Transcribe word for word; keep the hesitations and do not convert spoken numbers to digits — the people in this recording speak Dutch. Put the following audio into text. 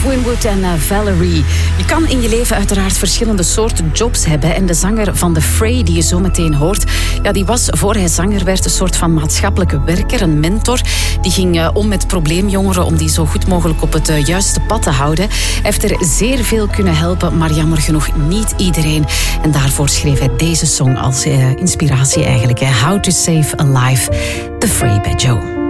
Dave Winwood en uh, Valerie. Je kan in je leven uiteraard verschillende soorten jobs hebben. En de zanger van The Fray, die je zo meteen hoort, ja, die was, voor hij zanger werd, een soort van maatschappelijke werker, een mentor. Die ging uh, om met probleemjongeren om die zo goed mogelijk op het uh, juiste pad te houden. Hij heeft er zeer veel kunnen helpen, maar jammer genoeg niet iedereen. En daarvoor schreef hij deze song als uh, inspiratie eigenlijk. Hè. How to Save a Life, The Fray bij Joe.